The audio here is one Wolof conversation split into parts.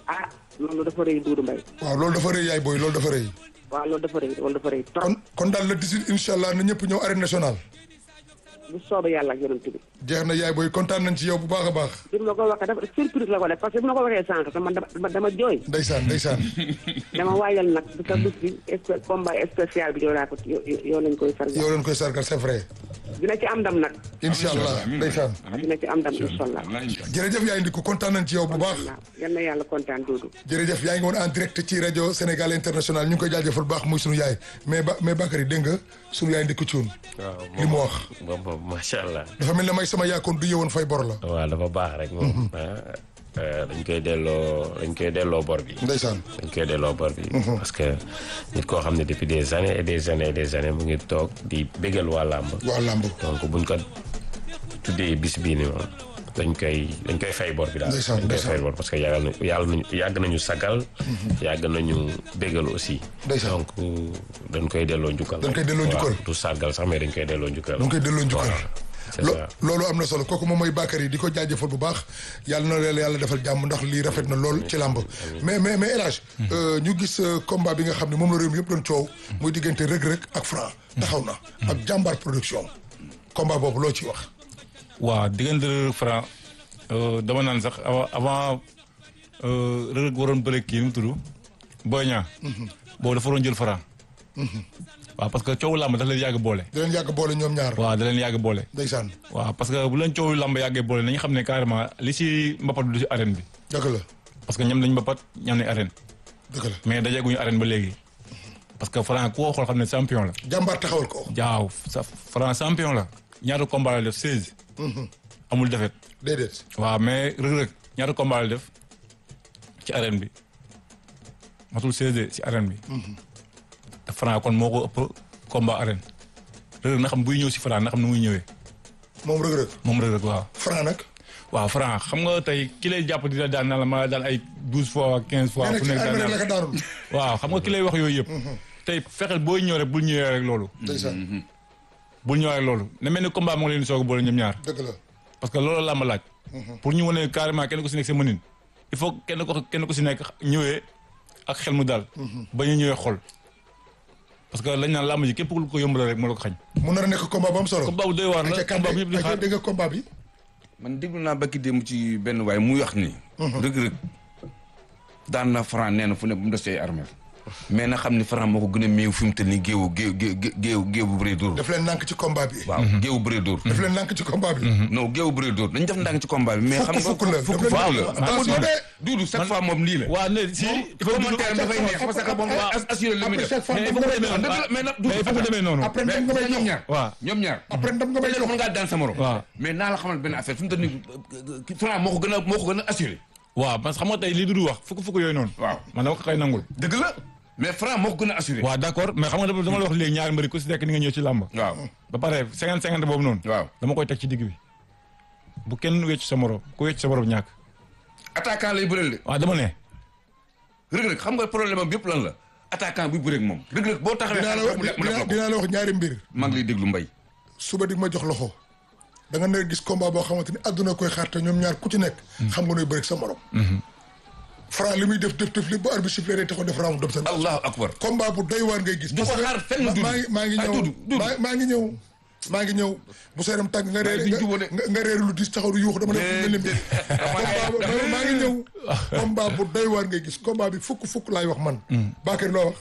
ah loolu dafa rëy Doudou Mbaye. waaw loolu dafa rëy yaay booy loolu dafa rëy. waaw loolu dafa rëy trop. kon daal le 18 incha allah na ñëpp ñëw arène nationale. bu soobee yàlla ak yonent bi. jeex na yaay booy kontaan nañ ci yow bu baax a baax. bi ma ko waxee dafa surprise la ko def parce que bi ma ko waxee sànq dama jooy. ndeysaan. dama waajal nag bi sa bis bi combat spécial bi yow laa ko yow lañ koy sargal. yow lañ koy sargal c'est vrai. dina ci am ndam nag. incha allah ndeysaan. dina ci am ndam incha allah. jërëjëf yaay Ndiku kontaan nañ ci yow bu baax. yal na yàlla kontaan Doudou. jërëjëf yaa ngi woon en direct ci rajo Sénégal International ñu ngi koy jaajëfal bu baax muy sunu yaay mais Bakary dégg nga sunu yaay Ndiku Thioune. waaw li mu wax. moom macha allah. dafa mel ne may sama yaakoon du yewoon fay bor la. waaw dafa baax rek moom. dañ koy delloo bor bi. ndeysaan. dañ koy delloo bor bi. parce que nit koo xam ne depuis des années et des années et des années mu ngi toog di bégal waa làmb. waa làmb. donc buñ ko tuddee bis bii ni moom dañ koy fay bor bi daal. ndeysaan dañ koy fay bor parce que yàgg nañu sagal. yàgg nañu bégal aussi. ndeysaan. donc dañ koy delloo njukkal. dañ koy delloo njukkal. du sargal sax mais dañ koy delloo njukkal. dañ koy delloo njukkal. c'est ça. loolu am na solo kooku moom mooy Bakary di ko jaajëfal bu baax yàlla na leen yàlla defal jàmm ndax lii rafet na lool ci làmb mais El Hadj ñu gis combat bi nga xam ne moom la réew mi yëpp doon coow muy diggante Reug-Reug ak Franc taxaw na ak jàmbaar production combat boobu loo ciy wax. waaw diggante Reug Franc dama naan sax avant Reug waroon bëre kii nu mu tudd Boy Niang boobu dafa waroon jël Franc waaw parce que coowu làmb dafa leen yàgg boole. da leen yàgg boole ñoom ñaar. waaw da leen yàgg boole. ndeysaan. waaw parce que bu leen coowu làmb yàggee boole nañu xam ne carrément li si mbapat du si arène bi. dëgg la. parce que ñam nañ mbapat ñam nañ arène. dëgg la mais dajeeguñu arène ba léegi. parce que Franc ku ko xool xam ne champion la. jàmbaar taxawal ko. jaaw Franc champion la. ñaata combat la def 16. amul defet. déedéet. waaw mais Reug ñaata combat la def ci arène bi matul 16 ci arène bi. te Franc kon moo ko ëpp combat arène Reug na xam buy ñëw si Franc na xam nu muy ñëwee. moom Reug waaw. Franc nag. waaw Franc xam nga tey ki lay jàpp di la daan na la ma daan ay 12 fois 15 fois. fu nekk daan la ko daanul. waaw xam nga ki lay wax yooyu yëpp. tey fexeel booy ñëw rek bul ñëwee rek loolu. ndeysaan. bul ñëwee rek loolu ne mel ni combat moo ngi leen di soog a boole ñoom ñaar. dëgg la. parce que loolu la ma laaj. pour ñu wane carrément kenn ku si nekk sa mënin. il faut kenn ku si nekk ñëwee ak xel mu daal. ba ñu ñëwee xol. parce que lañ naan làmb ji képp ku ko yombal rek moo la ko xañ. mu nar a nekk combat bu am solo. combat bu doy waar la combat bu ñëpp di xaar dégg nga combat bi. man déglu naa bakki démb ci benn waay muy wax ni. Reug daan na Franc nee na fu ne bu mu des ci ay armée mais na xam ni Franc moo ko gën a méew fi mu toll nii géewu bu bëree dóor. daf leen nànk ci combat bi. waaw géewu bëree dóor. daf leen nànk ci combat bi. non géewu bëree dóor dañ def ndànk ci combat bi. mais xam nga fukk la fukk la duudu chaque fois moom lii la. waaw ne si il faut commentaire dafay neex parce que bon assuré li muy def. mais nag mais il faut que demee noonu. après ndam nga may ñoom jox. ñaar. waaw ñoom ñaar. après ndam nga may jox. mën ngaa daan sa morom. waaw mais naa la xamal benn affaire fi mu toll nii Franc moo ko gën a assuré. waaw parce que xam nga tey lii du wax fukk yooyu noonu. waaw man dama ko koy nangul. dëgg la mais Franc moo ko gën a assuré. waaw d'accord mais xam nga dama la wax léegi ñaari mbëri ku si nekk ni nga ñëw ci làmb. waaw ba pare 50-50 boobu noonu. waaw dama koy teg ci digg bi. bu kenn wecc sa morom ku wecc sa morom ñàkk. attaquant lay bëreel de. waaw dama ne. Reug xam nga problème am yëpp lan la attaquant buy bëreeg moom Reug boo taxawee. dinaa la wax ñaari mbir. maa ngi lay déglu Mbaye. suba di ma jox loxo da nga ne gis combat boo xamante ni àdduna koy xaar te ñoom ñaar ku ci nekk. xam nga nooy bëreeg sa morom. Franc li muy def lépp bu arbitre sifflé day taxaw def round d'observation. allahu akbar. combat bu doy waar ngay gis. du ko xaar fenn dudu maa ngi ñëw bu seeram tàng nga reer lu dis taxaw du yuux dama ne maa ngi ñëw combat bu doy waar ngay gis combat bi fukk laay wax man. Bakary loo wax.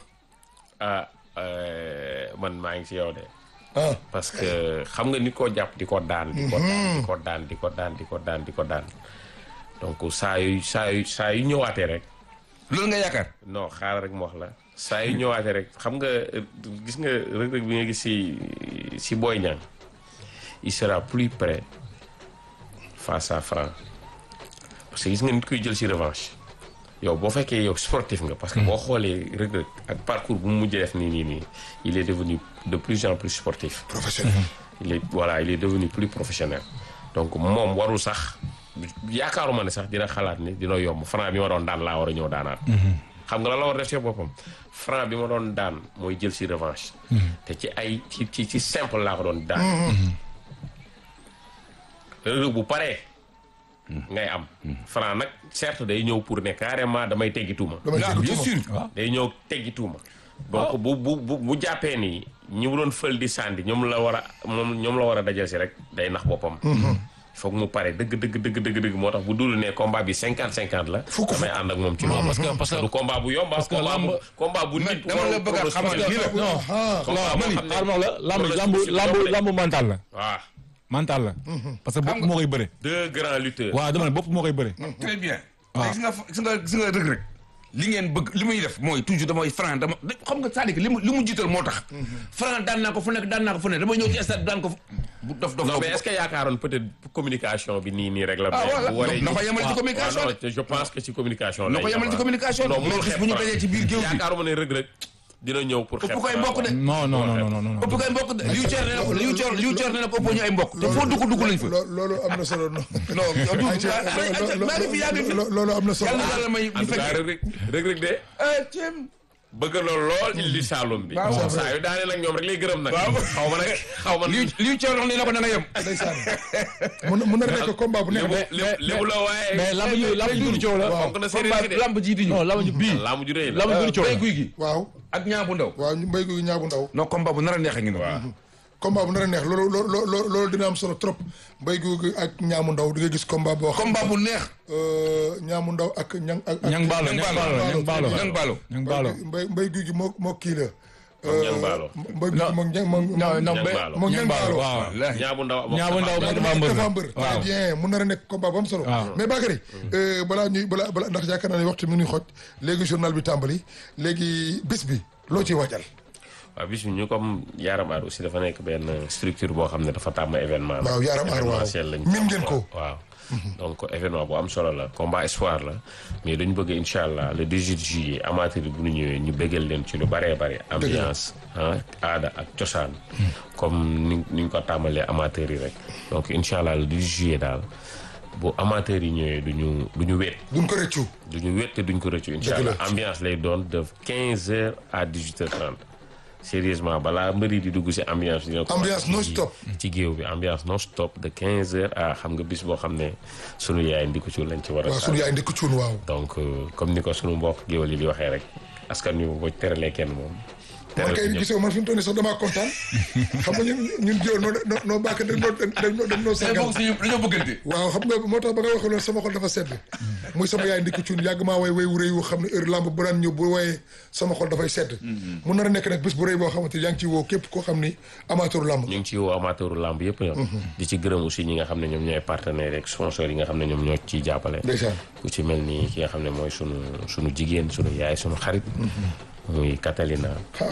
man maa ngi si yow de. parce que xam nga ni ko jàpp di ko daan. di ko daan. donc saa yu ñëwaatee rek. loolu nga yaakaar. non xaaral rek mu wax la. saa yu ñëwaatee rek xam nga gis nga Reug bi nga gis si Boy Niang il sera plus prêt face à Franc parce que gis nga nit koy jël si revanche yow boo fekkee yow sportif nga. parce que boo xoolee Reug ak parcours bu mu mujjee def nii il est devenu de plus en plus sportif. professionnel. il est devenu plus professionnel donc moom warul sax. yaakaaruma ne sax dina xalaat ni dina yomb Franc bi ma doon daan laa war a ñëw daanaat. xam nga la war a def ci boppam Franc bi ma doon daan mooy jël si revanche. te ci simple laa ko doon daan. Reug bu paree ngay am. Franc nag certes day ñëw pour ne carrément damay teggi tuuma. bien sûr. day ñëw teggi tuuma. donc bu jàppee ni ñi mu doon fël di sànni ñoom la war a dajal si rek day nax boppam. foog mu pare dëgg moo tax bu dul ne combat bi 50-50 la. damay ànd ak moom ci loolu. parce que du combat bu yomb. parce que combat bu nit. dama la bëgg a xamal lamb mental la. waaw. mental la. parce que bopp moo koy bëre. deux grands lutteurs. waaw dama ne bopp moo koy bëre. très bien. waaw gis nga Reug Reug li ngeen bëgg li muy def mooy toujours damay Franc dama xam nga c'est-à-dire que li mu jiital moo tax. Franc daan naa ko fu nekk damay ñëw ci stade daan ko bu dof. non mais est-ce que yaakaaroon peut-être communication bi nii rek la. voilà na ko yemal ci communication. je pense que ci communication. na ko yemal ci communication. non mais bis bu ñu dajee ci biir géew bi yaakaaruma ne Reug Reug dina ñëw pour xeex. ëpp koy mbokk de. non. ëpp koy mbokk de liu coor ne na ko ëpp ñu ay mbokk. te foo dugg lañ fa. loolu am na solo non. maa ngi fi yaa ngi fi. loolu am na solo. yàlla may en tout cas Reug Reug de. bëgg na lool Ili Saloum bi. waaw saa yu daanee nag ñoom rek lay gërëm nag. xaw ma liu coor wax ne na ko na nga yem. ndeysaan mun na nekk combat bu neex. lébu la waaye. mais lamb ji coow la. fonk na séeréer de. lamb ji di ñëw. non lamb ji bii. lamb ju rëy la. lamb ji coow la. Mbaye Guy gi. waaw ak Niang bu Ndaw. waaw Mbaye Guy Niang bu Ndaw. non combat bu nar a neex a ngi waaw. combat bu nar a neex loolu dina am solo trop Mbaye Guy ak Niang bu Ndaw di nga gis combat boo xam. combat bu neex. Niang bu Ndaw ak Ñang Baalo. Mbaye Guy gi moo kii la. Ñang Baalo. Mbaye Guy gi moom Ñang Baalo. waaw. Ñaa bu Ndaw Ñaa bu Ndaw dafa mbër. très bien mun nar a nekk combat bu am solo. mais Bakary balaa ndax yaakaar naa ne waxtu mi ngi xoj léegi journal bi tàmbali léegi bés bi loo ciy waajal. waaw bis bi ñu comme Yaram Aar aussi dafa nekk benn structure boo xam ne dafa tàmm événement la. waaw Yaram Aar waaw min ngeen ko. waaw donc événement bu am solo la combat espoir la mais dañu bëgg incha allah le 18 juillet amateur yi bu ñu ñëwee ñu bëggal leen ci lu bëree bëri. ambiance aada ak cosaan. comme ni ñu ko tàmbalee amateur yi rek. donc incha allah le 18 juillet daal bu amateur yi ñëwee du ñu wéet. duñ ko rëccu. du ñu wéet te duñ ko rëccu incha allah ambiance lay doon de 15h à 18h30. sérieusement balaa mbëri di dugg si ambiance bi. ambiance non stop. ci géew bi ambiance non stop de 15h à xam nga bis boo xam ne sunu yaay ndikku cuun lañ ci war a. waaw sunu yaay ndikku cuun waaw. donc comme ni ko sunu mbokk géwël yi di waxee rek askan wi boo teralee kenn moom. man kay gisoo man fi mu toll nii sax damaa kontaan xam nga ñun jiwoon noo bàkk dañ noo sargal dañoo bëggante. waaw xam nga moo tax ba nga waxee loolu sama xol dafa sedd muy sama yaay ndikku cuun yàgg maa way wu rëy wu xam ne heure lamb bu daan ñëw bu wooyee sama xol dafay sedd mun nar a nekk nag bés bu rëy boo xamante yaa ngi ciy woo képp koo xam ni amateuru lamb ñu ngi ciy woo amateuru lamb yëpp ñoom di ci gërëm aussi ñi nga xam ne ñoom ñooy partenaires rek sponsors yi nga xam ne ñoom ñoo ciy jàppale ndeysaan ku ci mel ni ki nga xam ne mooy sunu jigéen sunu yaay sunu xarit muy Catalina.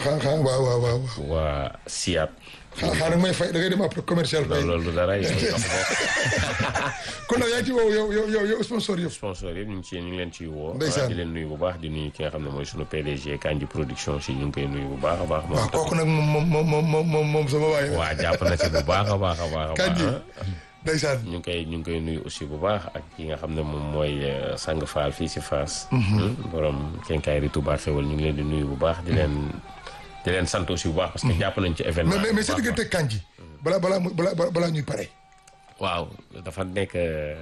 waaw. waa Siap. xaaral may fay da ngay dem après commercial. fay loolu dara yow. kon nag yaa ngi ci woo yow sponsor yëpp. sponsor yëpp ñu ngi leen ciy woo. ndeysaan di leen nuyu bu baax di nuyu ki nga xam ne mooy sunu PDG Kandji production si ñu ngi koy nuyu bu baax a baax. waaw kooku nag moom sama waay. waa jàpp na ci bu baax a baax a baax. Kandji ndeysaan ñu ngi koy nuyu aussi bu baax ak ki nga xam ne moom mooy Sang Fall fii si Fass. borom kenkaay ri Touba xewal ñu ngi leen di nuyu bu baax di leen sant aussi bu baax parce que jàpp nañ ci événement. mais sa diggante Kandji balaa ñuy pare. waaw dafa nekk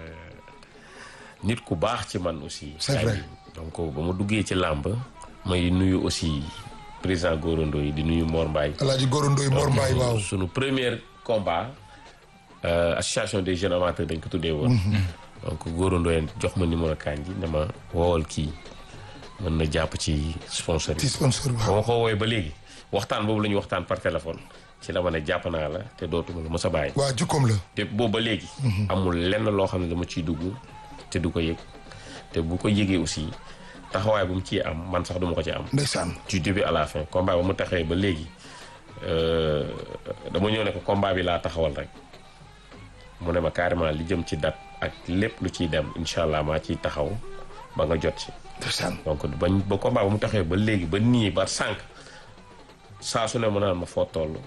nit ku baax ci man aussi. c'est vrai donc ba mu duggee ci làmb may nuyu aussi président Gora Ndoye di nuyu Mor Mbaye. Alaaji Gora Ndoye Mor Mbaye waaw. sunu premier combat. association des jeunes amateurs dañ ko tuddee woon. donc Gora Ndoye jox ma numéro Kandji ne ma woowal kii mën na jàpp ci sponsor yi. ci sponsor bi ba ma ko woowee ba léegi waxtaan boobu la ñuy waxtaan par téléphone ci la ma ne jàpp naa la te dootuma la mos a bàyyi. waaw jukkoom la. te boobu ba léegi. amul lenn loo xam ne dama ciy dugg te du ko yëg te bu ko yëgee aussi taxawaay bu mu ciy am man sax duma ko ci am. ndeysaan du début à la fin combat ba mu taxawee ba léegi dama ñëw ne ko combat bi laa taxawal rek. mu ne ma carrément li jëm ci date ak lépp lu ciy dem incha allah maa ciy taxaw ba nga jot ci. donc ba combat ba mu taxee ba léegi ba nii ba sànq saa su ne mu naan ma foo toll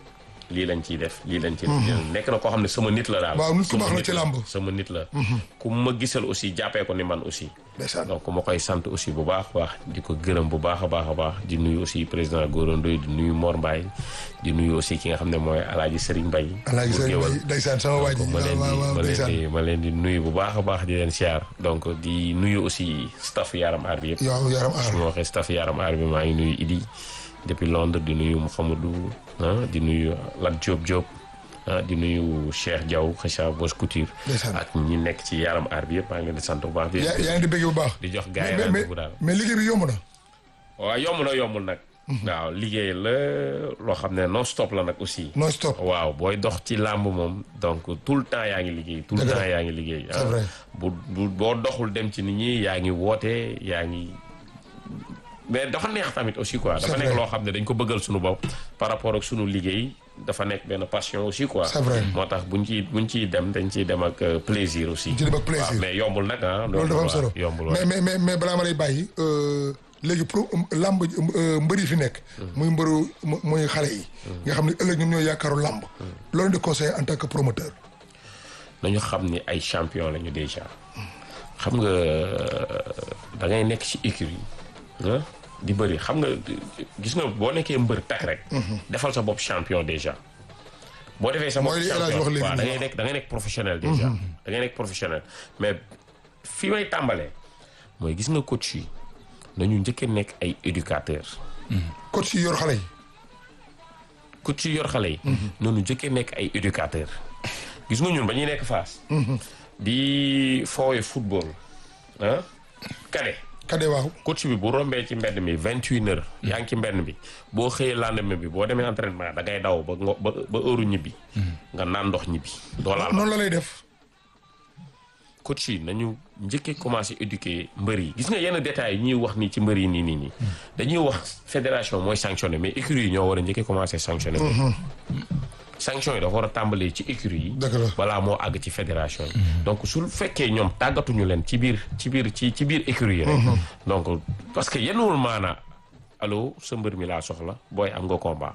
lii lañ ciy def lii lañ ciy def. nekk na koo xam ne sama nit la daal. waaw nit ku baax la ci làmb. sama nit la. ku ma gisal aussi jàppee ko ni man aussi. ndeysaan. donc ma koy sant aussi bu baax a baax di ko gërëm bu baax a baax a baax di nuyu aussi président Gora Ndoye di nuyu Mor Mbaye di nuyu aussi ki nga xam ne mooy Alaaji Serigne Mbaye. Alaaji Serigne Mbaye ndeysaan sama waa ji. ma leen di nuyu bu baax a baax di leen siyaar donc di nuyu aussi staff Yaram Aar bi yëpp. Yaram Aar su ma waxee staff Yaram Aar bi maa ngi nuyu Idi depuis Londres di nuyu Mouhamadou di nuyu Lat Diop di nuyu Cheikh Diaw Kheucha Boss Couture. ak ñi nekk ci Yaram Aar bi yëpp maa ngi leen di sant bu baax. yaa ngi di bëgg bu baax. di jox gars yi rendez-vous daal. mais liggéey bi yomb na. waaw yomb na yombul nag. waaw liggéey la loo xam ne non stop la nag aussi. non stop waaw booy dox ci làmb moom donc tout le temps yaa ngi liggéey. tout le temps yaa ngi liggéey. c'est vrai boo doxul dem ci nit ñi yaa ngi woote yaa ngi. mais dafa neex tamit aussi quoi. dafa nekk loo xam ne dañ ko bëggal suñu bopp par rapport ak suñu liggéey dafa nekk benn passion aussi quoi. c'est vrai moo tax buñ ciy dem dañ ciy dem ak plaisir aussi. ci dem ak plaisir mais yombul nag ah. loolu dafa am solo yombul mais balaa ma lay bàyyi léegi pour làmb mbër yi fi nekk. muy xale yi. nga xam ne ëllëg ñun ñooy yaakaaru làmb. loolu di conseiller en tant que promoteur. nañu xam ni ay champion lañu déjà. xam nga da ngay nekk ci écurie di bëri xam nga gis nga boo nekkee mbër tak rek. defal sa bopp champion déjà. boo defee sa bopp champion waaw da ngay nekk professionnel déjà. da ngay nekk professionnel mais fi may tàmbalee mooy gis nga coach yi nañu njëkkee nekk ay éducateurs. coach yi yor xale yi. coach yi yor xale yi. noonu njëkkee nekk ay éducateurs. gis nga ñun ba ñuy nekk Fass. di foowe football kade waaw. coach bi bu rombee ci mbedd mi 21h. yaa ngi ci mbedd bi boo xëyee lendemain bi boo demee entraînement da ngay daw ba heure ñibbi. nga naan ndox ñibbi. doo laal noonu la lay def. coach yi nañu njëkkee commencé éduquer mbër yi. gis nga yenn détails yi ñuy wax nii ci mbër yi nii. dañuy wax fédération mooy sanctionné mais écurie yi ñoo war a njëkkee commencé sanctionné. sanction yi dafa war a tàmbalee ci écurie yi. balaa moo àgg ci fédération yi. donc su fekkee ñoom tàggatuñu leen ci biir écurie yi rek. donc parce que yenwul maana allo sa mbër mi laa soxla booy am nga combat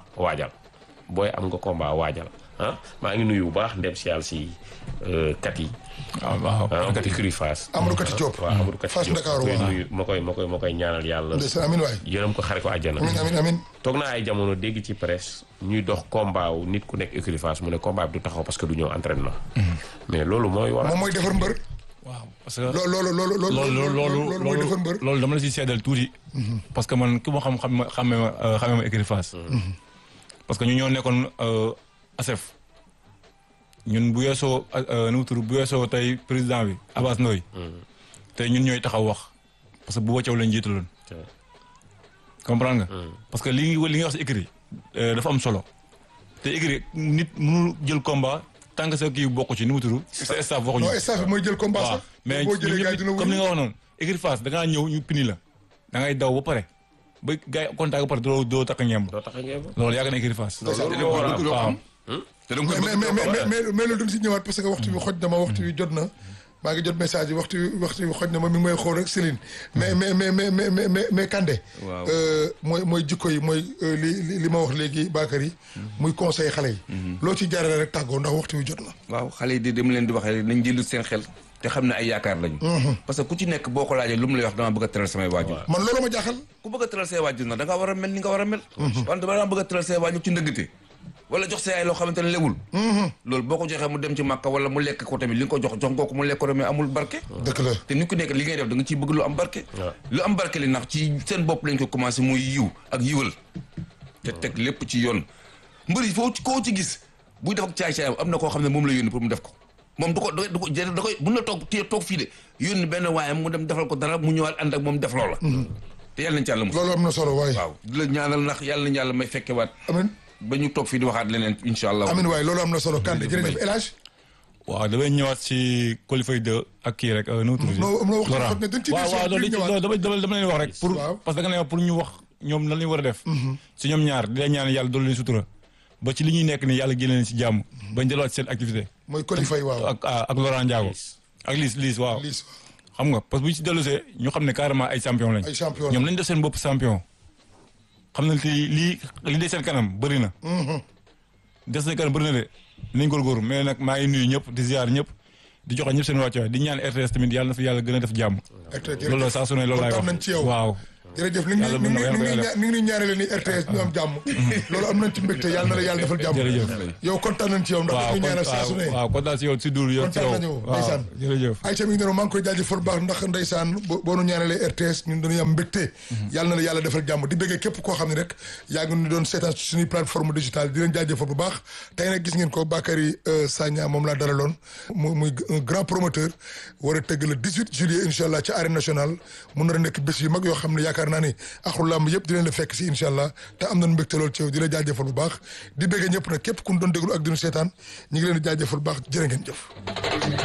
waajal maa ngi nuyu bu baax ndem si yàlla si kat yi. waaw kat écurie Fass. Amadou Kati Diop. waaw Amadou Kati Diop Ndakaaru ma koy ñaanal yàlla. amiin waay yërëm ko xare ko àjjana. amiin. toog naa ay jamono dégg ci presse ñuy dox combat wu nit ku nekk écurie Fass mu ne combat bi du taxaw parce que du ñëw entraînement. mais loolu mooy. moom mooy defar mbër. waaw parce que loolu mooy defar mbër. loolu dama la si seedal tuuti. parce que man ki ma xamee ma écurie Fass. parce que ñu ñoo nekkoon ASEF. ñun bu yeesoo nu mu tudd bu yeesoo tey président bi Abass Ndoye. tey ñun ñooy taxaw wax parce que bu wàcceew lañ jiitaloon. comprendre nga. parce que li nga wax si écurie dafa am solo. te écurie nit mënul jël combat tant que sa kii bokk ci nu mu tudd. sa staff waxuñu. non staff bi mooy jël combat sax. mais boo jëlee gars yi dina comme ni nga wax noonu. écurie Fass da ngaa ñëw ñu pini la da ngay daw ba pare ba gars yi contact ba pare doo takk ñeem. loolu yàgg na écurie Fass. mais loolu duñ si ñëwaat parce que waxtu bi xoj na ma waxtu bi jot na maa ngi jot message yi waxtu bi xoj na ma mi ngi may xool rek Céline mais Kandé mooy jikko yi mooy li ma wax léegi Bakary muy conseil xale yi loo ci jaarale rek tàggoo ndax waxtu bi jot na waaw xale yi di dem leen di waxee nañ jëlu seen xel te xam ne ay yaakaar lañu parce que ku ci nekk boo ko laajee lu mu lay wax dama bëgg a teral samay waajur man loolu ma jaaxal ku bëgg a teral say waajur nag da nga war a mel ni nga war a mel wante dama bëgg a teral say waajur ci ndëggate wala jox sa yaay loo xamante ne lewul loolu boo ko joxee mu dem ci màkka wala mu lekk ko tamit li nga ko jox nga ko mu lekk ko mais amul barke dëgg la te nit ku nekk li ngay def da nga ciy bëgg lu am barke lu am barke li ndax ci seen bopp lañ ko commencé muy yiw ak yiwal te teg lépp ci yoon mbër yi foo koo ci gis buy def ak caay-caayam am na koo xam ne moom la yónni pour mu def ko moom da koy mën na toog fii de yónni benn waayam mu dem defal ko dara mu ñëwaat ànd ak moom def loola te yàlla nañ ci yàlla mos loolu am na solo waaye waaw di la ñaanal ndax yàlla nañ yàlla may fekkewaat amiin ba ñu toog fii di waxaat leneen incha allah amiin waaye loolu am na solo Kandé jërëjëf El Hadj waaw damay ñëwaat si qualifié 2 ak kii rek nu mu tudd waaw dama leen wax rek pour parce que da nga ne pour ñu wax ñoom lan lañu war a def si ñoom ñaar di leen ñaan yàlla doolu leen sutura ba ci li ñuy nekk ni yàlla génne leen si jàmm bañ delluwaat seen activité mooy qualifié waaw ak Laurent Ndiago ak Liss waaw xam nga parce que bu ñu si dellusee ñu xam ne carrément ay champion lañ ñoom lañ def seen bopp champion xam na lii dee seen kanam bëri na des na kan bëri na de nañ góorgóorlu mais nag maa ngi nuyu ñëpp di ziar ñëpp di joxe ñëpp seen wàccuwaay di ñaan RTS tamit yàlla na fi yàlla gën a def jàmm. loolu la saa su ne loolu laay wax kontaan nañ ci yow. waaw. jërëjëf ni ngi ñaanale ni RTS ñu am jàmm loolu am nañ ci mbégte yàlla na la yàlla defal jàmm jërëjëf yow kontaan nañ ci yow ndax ñu ñaanal saa su ne waaw kontaan si yow si duul yow ci yow kontaan nañu ndeysaan jërëjëf ay tamit maa ngi koy jaajëfal baax ndax ndeysaan boo nu ñaanalee RTS ñun dañuy am mbégte yàlla na la yàlla defal jàmm di bëggee képp koo xam ne rek yaa ngi ñu doon seetaan ci suñuy plateforme digitale di leen jaajëfal bu baax tey nag gis ngeen ko Bakary Sagna moom laa dalaloon muy un grand promoteur war a tëgg le 18 juillet incha allah ci arène nationale mun na nekk bés yu mag yoo xam ne yaakaar naa ni lamb yëpp di leen la fekk si incha allah te am nañu mbégte lool ci yow di la jaajëfal bu baax di bëgg ñëpp nag képp ku ñu doon déglu ak di ñu seetaan ñu ngi leen di jaajëfal bu baax jërë ngeen jëf